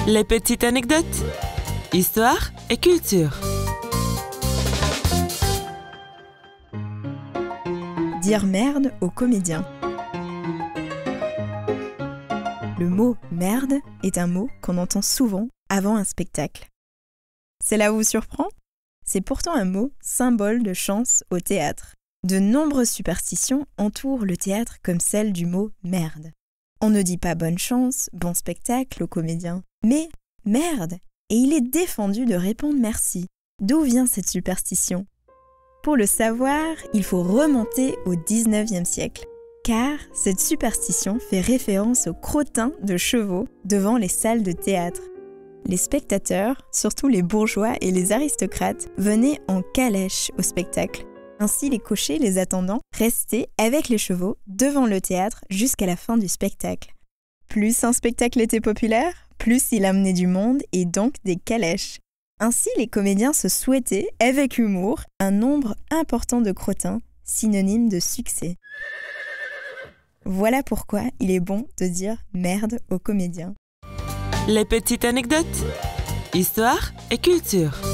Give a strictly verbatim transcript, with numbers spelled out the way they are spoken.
Les petites anecdotes. Histoire et culture. Dire merde aux comédiens. Le mot merde est un mot qu'on entend souvent avant un spectacle. Cela vous surprend ? C'est pourtant un mot symbole de chance au théâtre. De nombreuses superstitions entourent le théâtre comme celle du mot merde. On ne dit pas bonne chance, bon spectacle aux comédiens, mais merde. Et il est défendu de répondre merci. D'où vient cette superstition ? Pour le savoir, il faut remonter au dix-neuvième siècle, car cette superstition fait référence aux crottins de chevaux devant les salles de théâtre. Les spectateurs, surtout les bourgeois et les aristocrates, venaient en calèche au spectacle. Ainsi, les cochers, les attendants, restaient avec les chevaux devant le théâtre jusqu'à la fin du spectacle. Plus un spectacle était populaire, plus il amenait du monde et donc des calèches. Ainsi, les comédiens se souhaitaient, avec humour, un nombre important de crottins, synonyme de succès. Voilà pourquoi il est bon de dire merde aux comédiens. Les petites anecdotes. Histoire et culture.